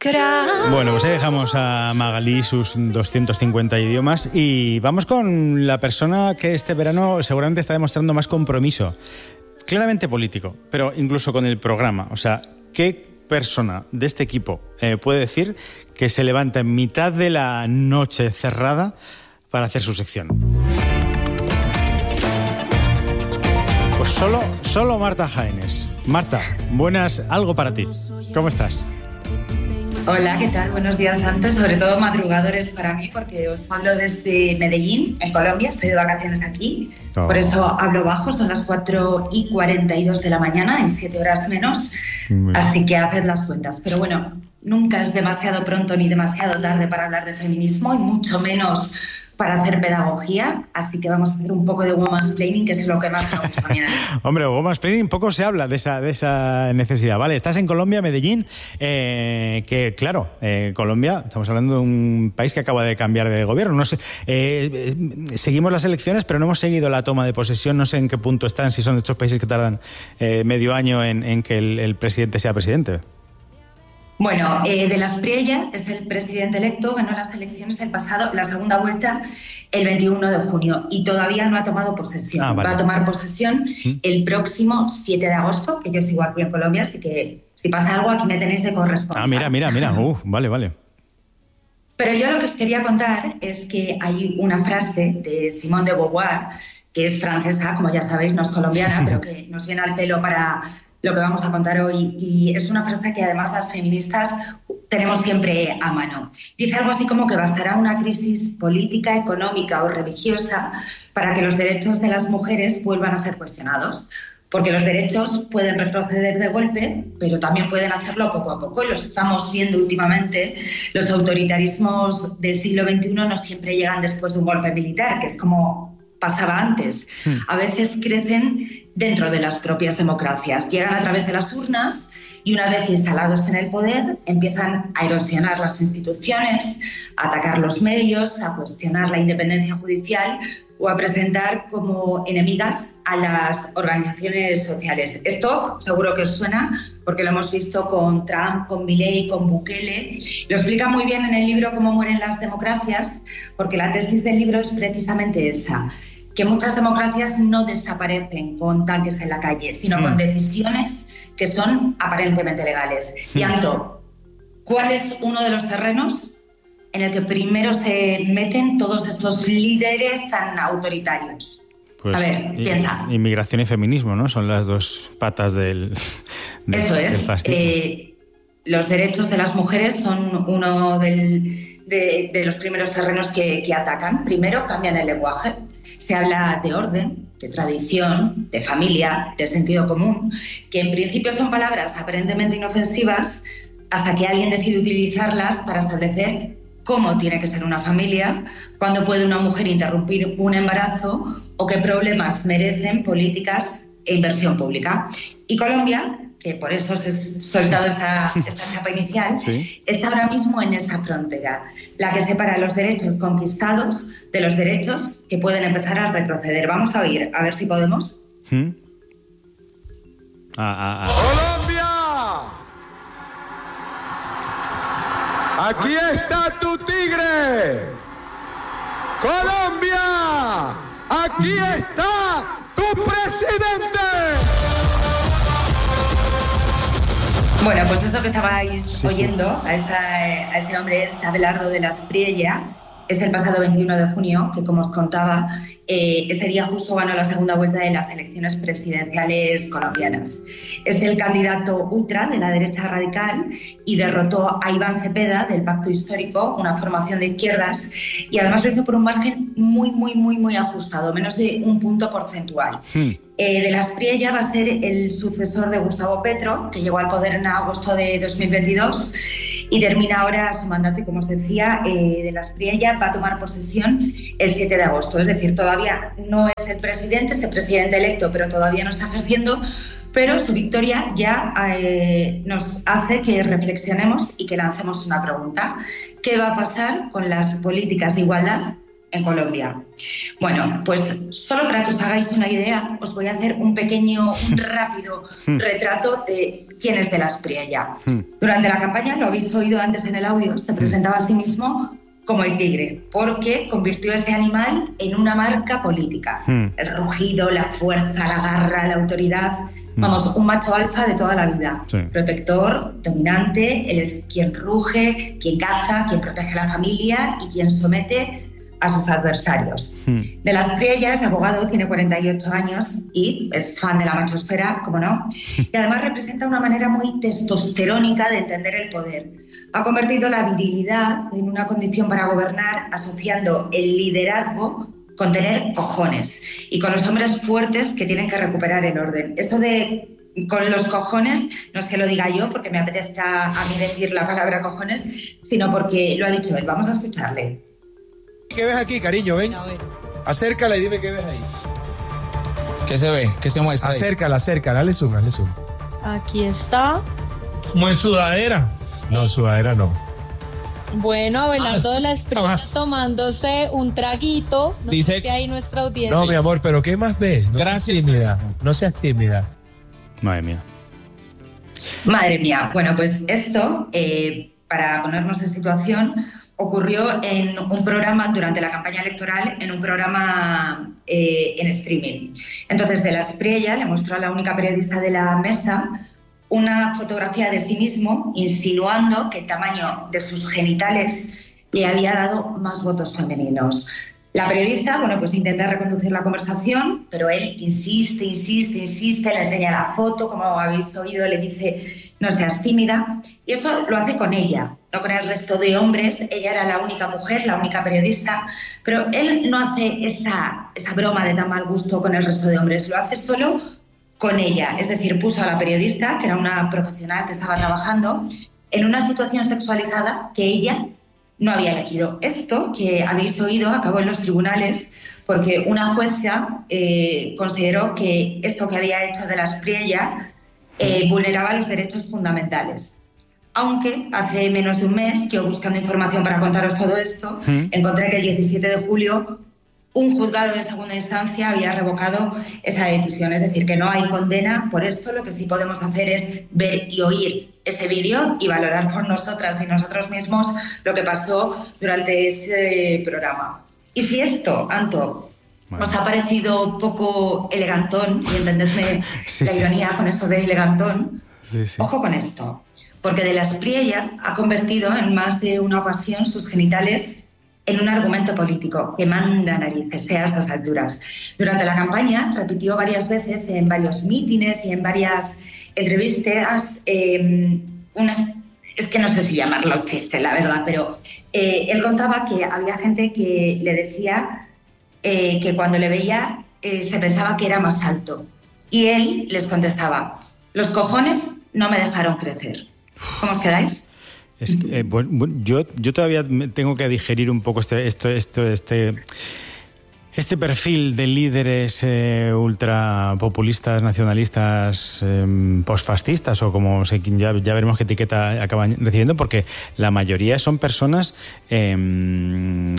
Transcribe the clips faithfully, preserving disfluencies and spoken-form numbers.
Bueno, pues ahí dejamos a Magalí sus doscientos cincuenta idiomas y vamos con la persona que este verano seguramente está demostrando más compromiso, claramente político, pero incluso con el programa. O sea, ¿qué persona de este equipo eh, puede decir que se levanta en mitad de la noche cerrada para hacer su sección? Pues solo, solo Marta Jaénes. Marta, buenas, algo para ti. ¿Cómo estás? Hola, ¿qué tal? Buenos días, Santos, sobre todo madrugadores para mí, porque os hablo desde Medellín, en Colombia, estoy de vacaciones aquí, oh. Por eso hablo bajo, son las cuatro y cuarenta y dos de la mañana, en siete horas menos, bueno. Así que haced las cuentas. Pero bueno, nunca es demasiado pronto ni demasiado tarde para hablar de feminismo, y mucho menos para hacer pedagogía, así que vamos a hacer un poco de womansplaining, que es lo que más me gusta a mí. Hombre, womansplaining, poco se habla de esa, de esa necesidad. Vale, estás en Colombia, Medellín, eh, que claro, eh, Colombia, estamos hablando de un país que acaba de cambiar de gobierno. No sé, eh, seguimos las elecciones, pero no hemos seguido la toma de posesión, no sé en qué punto están, si son de estos países que tardan eh, medio año en, en que el, el presidente sea presidente. Bueno, eh, de las Espriella es el presidente electo, ganó las elecciones el pasado, la segunda vuelta, el veintiuno de junio, y todavía no ha tomado posesión. Ah, vale. Va a tomar posesión ¿Mm? el próximo siete de agosto, que yo sigo aquí en Colombia, así que si pasa algo aquí me tenéis de corresponsal. Ah, mira, mira, mira, uh, vale, vale. Pero yo lo que os quería contar es que hay una frase de Simone de Beauvoir, que es francesa, como ya sabéis, no es colombiana, pero que nos viene al pelo para lo que vamos a contar hoy, y es una frase que además las feministas tenemos siempre a mano. Dice algo así como que bastará una crisis política, económica o religiosa para que los derechos de las mujeres vuelvan a ser cuestionados, porque los derechos pueden retroceder de golpe, pero también pueden hacerlo poco a poco, y lo estamos viendo últimamente. Los autoritarismos del siglo veintiuno no siempre llegan después de un golpe militar, que es como pasaba antes. A veces crecen dentro de las propias democracias, llegan a través de las urnas y una vez instalados en el poder empiezan a erosionar las instituciones, a atacar los medios, a cuestionar la independencia judicial o a presentar como enemigas a las organizaciones sociales. Esto seguro que os suena porque lo hemos visto con Trump, con Milei, con Bukele. Lo explica muy bien en el libro Cómo mueren las democracias, porque la tesis del libro es precisamente esa, que muchas democracias no desaparecen con tanques en la calle, sino sí. con decisiones que son aparentemente legales. Sí. Y Anto, ¿cuál es uno de los terrenos en el que primero se meten todos estos líderes tan autoritarios? Pues, a ver, piensa. Inmigración y feminismo, ¿no? Son las dos patas del, del Eso es. Del fascismo. Eh, los derechos de las mujeres son uno del, de, de los primeros terrenos que, que atacan. Primero cambian el lenguaje. Se habla de orden, de tradición, de familia, de sentido común, que en principio son palabras aparentemente inofensivas hasta que alguien decide utilizarlas para establecer cómo tiene que ser una familia, cuándo puede una mujer interrumpir un embarazo o qué problemas merecen políticas e inversión pública. Y Colombia, que por eso os he soltado esta, esta chapa inicial, ¿sí? Está ahora mismo en esa frontera, la que separa los derechos conquistados de los derechos que pueden empezar a retroceder. Vamos a oír, a ver si podemos. ¿Mm? Ah, ah, ah. ¡Colombia! ¡Aquí está tu tigre! ¡Colombia! ¡Aquí está tu presidente! Bueno, pues eso que estabais sí, oyendo, sí. A, esa, a ese hombre es Abelardo de la Espriella. Es el pasado veintiuno de junio, que como os contaba, eh, ese día justo ganó la segunda vuelta de las elecciones presidenciales colombianas. Es el candidato ultra de la derecha radical y derrotó a Iván Cepeda del Pacto Histórico, una formación de izquierdas, y además lo hizo por un margen muy, muy, muy, muy ajustado, menos de un punto porcentual. Hmm. Eh, de la Espriella va a ser el sucesor de Gustavo Petro, que llegó al poder en agosto de dos mil veintidós y termina ahora su mandato, y como os decía, eh, de la Espriella va a tomar posesión el siete de agosto. Es decir, todavía no es el presidente, es el presidente electo, pero todavía no está ejerciendo, pero su victoria ya eh, nos hace que reflexionemos y que lancemos una pregunta. ¿Qué va a pasar con las políticas de igualdad en Colombia? Bueno, pues solo para que os hagáis una idea, os voy a hacer un pequeño, un rápido retrato de quién es de la Espriella. Hmm. Durante la campaña, lo habéis oído antes en el audio, se presentaba a sí mismo como el tigre, porque convirtió ese animal en una marca política. Hmm. El rugido, la fuerza, la garra, la autoridad. Vamos, un macho alfa de toda la vida. Sí. Protector, dominante, él es quien ruge, quien caza, quien protege a la familia y quien somete a sus adversarios. Hmm. De la Espriella es abogado, tiene cuarenta y ocho años y es fan de la machosfera, como no, y además representa una manera muy testosterónica de entender el poder. Ha convertido la virilidad en una condición para gobernar, asociando el liderazgo con tener cojones y con los hombres fuertes que tienen que recuperar el orden. Esto de con los cojones no es que lo diga yo porque me apetezca a mí decir la palabra cojones, sino porque lo ha dicho él. Vamos a escucharle. ¿Qué ves aquí, cariño? Ven. Acércala y dime qué ves ahí. ¿Qué se ve? ¿Qué se muestra? Acércala, acércala. Dale zoom, dale zoom. Aquí está. ¿Cómo es sudadera? No, sudadera no. Bueno, Abelardo de la Espriella tomándose un traguito. No Dice sé si hay nuestra audiencia. No, mi amor, pero ¿qué más ves? No Gracias. seas tímida. No seas tímida. Madre mía. Madre mía. Bueno, pues esto, eh, para ponernos en situación, ocurrió en un programa durante la campaña electoral, en un programa eh, en streaming. Entonces, de la Espriella le mostró a la única periodista de la mesa una fotografía de sí mismo, insinuando que el tamaño de sus genitales le había dado más votos femeninos. La periodista, bueno, pues intenta reconducir la conversación, pero él insiste, insiste, insiste, le enseña la foto, como habéis oído, le dice no seas tímida, y eso lo hace con ella, no con el resto de hombres. Ella era la única mujer, la única periodista, pero él no hace esa, esa broma de tan mal gusto con el resto de hombres, lo hace solo con ella, es decir, puso a la periodista, que era una profesional que estaba trabajando, en una situación sexualizada que ella no había elegido. Esto que habéis oído acabó en los tribunales porque una jueza eh, consideró que esto que había hecho de la Espriella eh, vulneraba los derechos fundamentales. Aunque hace menos de un mes, yo buscando información para contaros todo esto, ¿Mm? encontré que el diecisiete de julio un juzgado de segunda instancia había revocado esa decisión. Es decir, que no hay condena por esto. Lo que sí podemos hacer es ver y oír ese vídeo y valorar por nosotras y nosotros mismos lo que pasó durante ese programa. Y si esto, Anto, bueno, os ha parecido poco elegantón, y entendedme sí, la ironía sí. con eso de elegantón, sí, sí. ojo con esto, porque de la Espriella ha convertido en más de una ocasión sus genitales en un argumento político que manda narices, sea a estas alturas. Durante la campaña repitió varias veces en varios mítines y en varias entrevistas eh, unas, es que no sé si llamarlo chiste, la verdad, pero eh, él contaba que había gente que le decía eh, que cuando le veía eh, se pensaba que era más alto. Y él les contestaba, los cojones no me dejaron crecer. ¿Cómo os quedáis? Es que, eh, bueno, yo, yo todavía tengo que digerir un poco este, esto, esto, este, este perfil de líderes eh, ultrapopulistas, nacionalistas, eh, posfascistas o como se, ya, ya veremos qué etiqueta acaban recibiendo, porque la mayoría son personas eh,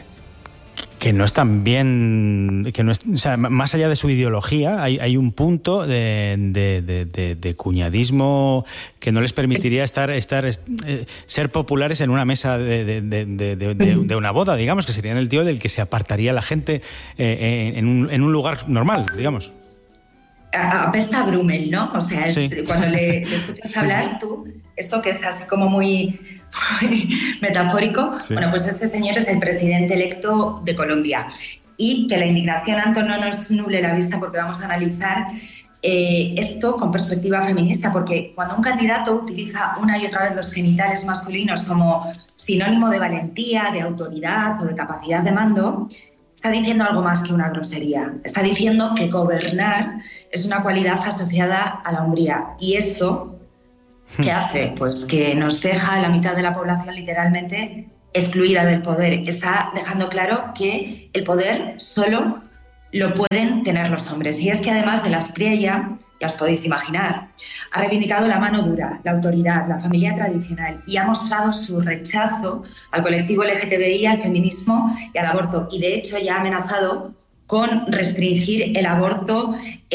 que no están bien, que no es, o sea, más allá de su ideología, hay, hay un punto de, de, de, de, de cuñadismo que no les permitiría estar, estar eh, ser populares en una mesa de, de, de, de, de, de una boda, digamos, que serían el tío del que se apartaría la gente eh, en, un, en un lugar normal, digamos. Apesta a Brummel, ¿no? O sea, es, sí. cuando le, le escuchas hablar, sí. tú, esto que es así como muy, muy metafórico, sí. bueno, pues este señor es el presidente electo de Colombia. Y que la indignación, Anton, no nos nuble la vista porque vamos a analizar eh, esto con perspectiva feminista, porque cuando un candidato utiliza una y otra vez los genitales masculinos como sinónimo de valentía, de autoridad o de capacidad de mando, está diciendo algo más que una grosería. Está diciendo que gobernar es una cualidad asociada a la hombría. Y eso, ¿qué hace? Pues que nos deja a la mitad de la población literalmente excluida del poder. Está dejando claro que el poder solo lo pueden tener los hombres. Y es que además de la Espriella, ya os podéis imaginar, ha reivindicado la mano dura, la autoridad, la familia tradicional y ha mostrado su rechazo al colectivo L G T B I, al feminismo y al aborto. Y de hecho ya ha amenazado con restringir el aborto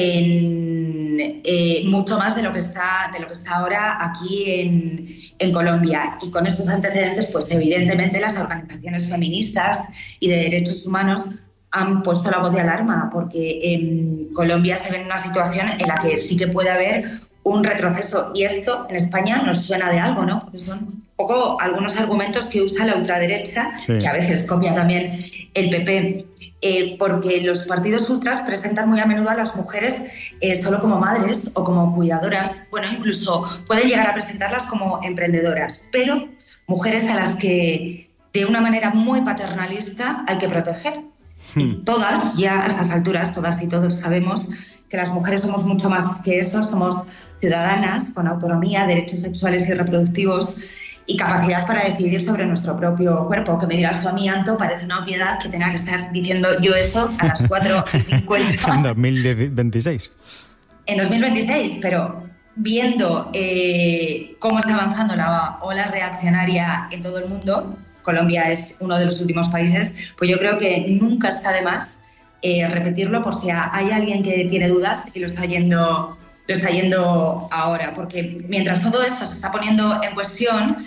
en eh, mucho más de lo que está, de lo que está ahora aquí en, en Colombia. Y con estos antecedentes, pues evidentemente las organizaciones feministas y de derechos humanos han puesto la voz de alarma, porque en Colombia se ve en una situación en la que sí que puede haber un retroceso. Y esto en España nos suena de algo, ¿no? Porque son un poco algunos argumentos que usa la ultraderecha, sí, que a veces copia también el P P. Eh, porque los partidos ultras presentan muy a menudo a las mujeres eh, solo como madres o como cuidadoras, bueno, incluso pueden llegar a presentarlas como emprendedoras, pero mujeres a las que de una manera muy paternalista hay que proteger. Hmm. Y todas, ya a estas alturas, todas y todos sabemos que las mujeres somos mucho más que eso, somos ciudadanas con autonomía, derechos sexuales y reproductivos y capacidad para decidir sobre nuestro propio cuerpo. Que me dirás tú a mí, Anto, parece una obviedad que tenga que estar diciendo yo esto a las cuatro y cincuenta. En dos mil veintiséis. En dos mil veintiséis, pero viendo eh, cómo está avanzando la ola reaccionaria en todo el mundo, Colombia es uno de los últimos países, pues yo creo que nunca está de más eh, repetirlo por si hay alguien que tiene dudas y lo está yendo... lo está yendo ahora, porque mientras todo esto se está poniendo en cuestión,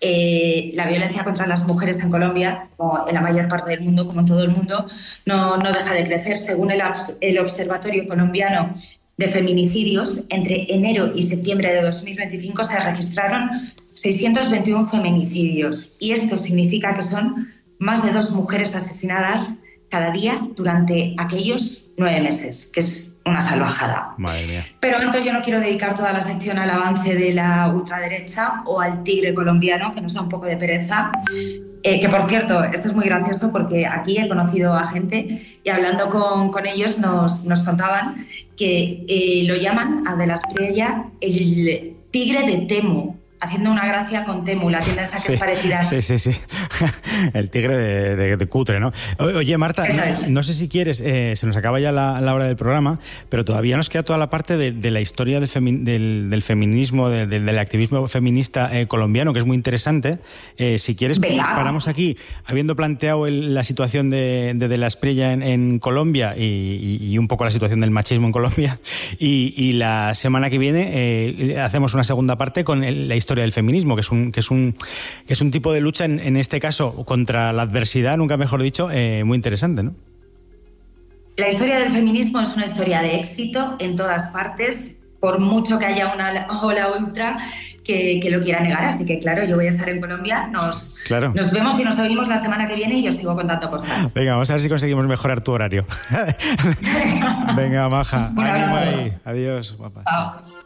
eh, la violencia contra las mujeres en Colombia, como en la mayor parte del mundo, como en todo el mundo, no, no deja de crecer. Según el, el Observatorio Colombiano de Feminicidios, entre enero y septiembre de dos mil veinticinco se registraron seiscientos veintiuno feminicidios, y esto significa que son más de dos mujeres asesinadas cada día durante aquellos nueve meses, que es una salvajada. Madre mía. Pero entonces yo no quiero dedicar toda la sección al avance de la ultraderecha o al tigre colombiano, que nos da un poco de pereza. Eh, que, por cierto, esto es muy gracioso porque aquí he conocido a gente y hablando con, con ellos nos, nos contaban que eh, lo llaman a De la Espriella el tigre de Temu, haciendo una gracia con Temu, la tienda esa que sí, es parecida. Sí, sí, sí. El tigre de, de, de cutre, ¿no? Oye, Marta, no, no sé si quieres, eh, se nos acaba ya la, la hora del programa, pero todavía nos queda toda la parte de, de la historia del, femi, del, del feminismo, de, de, del activismo feminista eh, colombiano, que es muy interesante. Eh, si quieres, Venga. paramos aquí, habiendo planteado el, la situación de, de, de la Espriella en, en Colombia y, y, y un poco la situación del machismo en Colombia, y, y la semana que viene eh, hacemos una segunda parte con el, la historia del feminismo, que es un, que es un, que es un tipo de lucha, en, en este caso, contra la adversidad, nunca mejor dicho, eh, muy interesante, ¿no? La historia del feminismo es una historia de éxito en todas partes, por mucho que haya una ola ultra que, que lo quiera negar. Así que, claro, yo voy a estar en Colombia, nos, claro. nos vemos y nos oímos la semana que viene y yo sigo contando cosas. Venga, vamos a ver si conseguimos mejorar tu horario. Venga, maja. Un abrazo. Ahí. Adiós, guapas. Chao.